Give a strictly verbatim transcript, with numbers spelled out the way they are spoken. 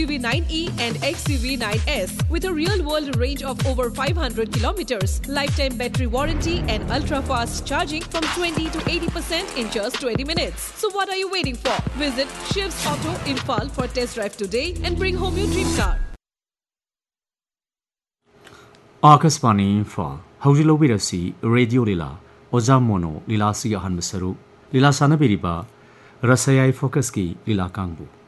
X U V nine E and X U V nine S with a real-world range of over five hundred kilometers, lifetime battery warranty and ultra-fast charging from twenty to eighty percent in just twenty minutes. So what are you waiting for? Visit Shiv's Auto Imphal for test drive today and bring home your dream car. Akashvani Imphal Howdilo Vidasi Radio Lila Oza Mono Lila Siya Han Masaru Lila Sanabiriba Rasayai Focuski Lila Kangbu